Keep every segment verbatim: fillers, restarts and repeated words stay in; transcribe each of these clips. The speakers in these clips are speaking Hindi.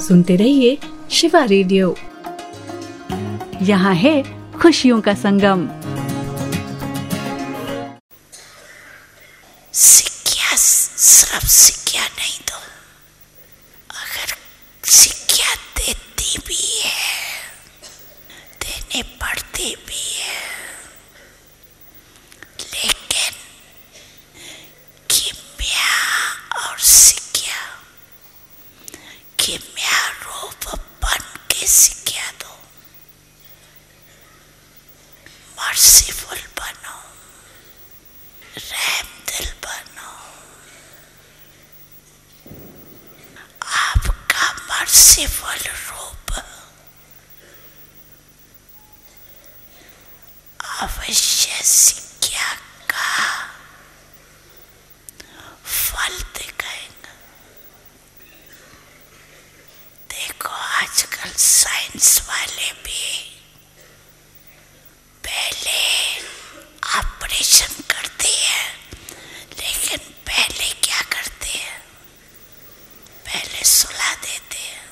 सुनते रहिए शिवा रेडियो। यहाँ है खुशियों का संगम। सिक्किया सिर्फ सिक्किया नहीं दो, अगर सिक्किया देती भी है, देने पड़ती भी है, लेकिन किमिया और सिक्किया, किमिया रूप बन के सिक्किया दो। मर्सीफुल बनो, रहम दिल बनो। आपका मर्सीफुल रूप अवश्य सिक्किया का फल दिखाएगा। देखो आजकल साइंस वाले भी पहले ऑपरेशन करते हैं, लेकिन पहले क्या करते हैं? पहले सुला देते हैं,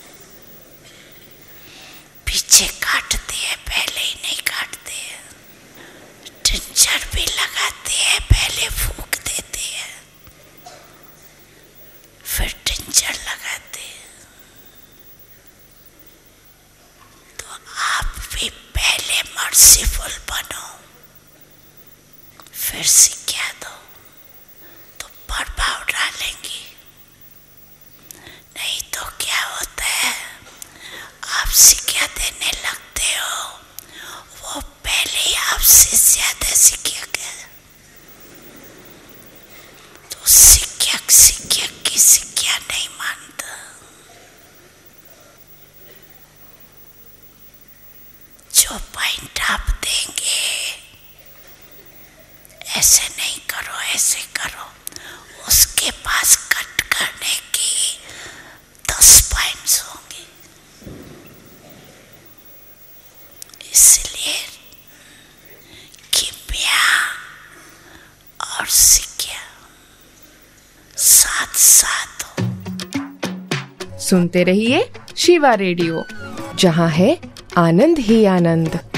पीछे काटते हैं, पहले ही नहीं काटते हैं। टिंचर भी लगाते हैं, पहले फूंक देते हैं, फिर टिंचर लगाते हैं। तो आप भी पहले मर्सीफुल बनो, फिर सिक्किया दो तो प्रभाव डालेंगी। नहीं तो क्या होता है, आप सिक्किया देने लगते हो, वो पहले ही आपसे ज्यादा सिक्किया गए, तो सिक्किया सिक्किया की सिक्किया नहीं मानता। जो पॉइंट आप देंगे, ऐसे नहीं करो, ऐसे करो, उसके पास कट करने की दस पॉइंट्स होंगे। इसलिए किमिया और सिक्किया साथ साथ हो। सुनते रहिए शिवा रेडियो, जहाँ है आनंद ही आनंद।